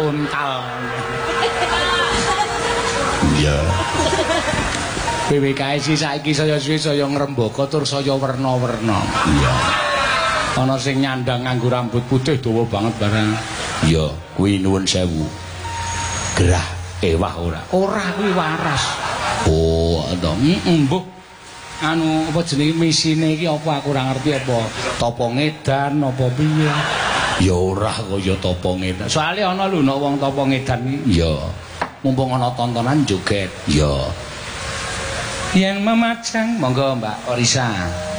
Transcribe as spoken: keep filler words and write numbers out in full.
untal. Iya. B W K S saiki saya suwe saya ngrembaka tur saya werna-werna. Iya. Ana sing nyandang nganggo rambut putih dawa banget barang. Iya, kuwi nuwun sewu. Gerah ewah ora? Ora kuwi waras. Oh, to. Heeh, mbuh. Anu apa jenenge misine iki apa aku ora ngerti apa topo ngedan apa piye. Ya ora kaya topo ngedan. Soale ana lho nek wong topo ngedan iki. Ya. Mumpung ana tontonan joget. Ya. Yang memacang monggo Mbak Orisa.